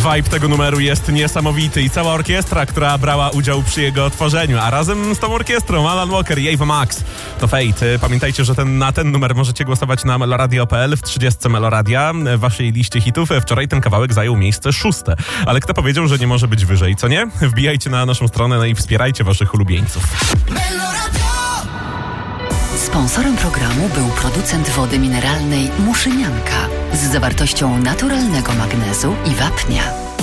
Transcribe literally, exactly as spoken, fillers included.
Vibe tego numeru jest niesamowity i cała orkiestra, która brała udział przy jego tworzeniu, a razem z tą orkiestrą Alan Walker i Ava Max to Fate. Pamiętajcie, że ten, na ten numer możecie głosować na meloradio kropka p l w trzydziestce Meloradia. W waszej liście hitów wczoraj ten kawałek zajął miejsce szóste. Ale kto powiedział, że nie może być wyżej, co nie? Wbijajcie na naszą stronę, no i wspierajcie waszych ulubieńców. Sponsorem programu był producent wody mineralnej Muszynianka z zawartością naturalnego magnezu i wapnia.